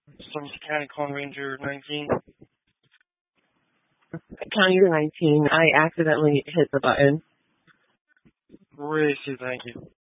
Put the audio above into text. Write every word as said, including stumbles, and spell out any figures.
Somerset County, Con Ranger nineteen. County nineteen, I accidentally hit the button. Gracie, thank you.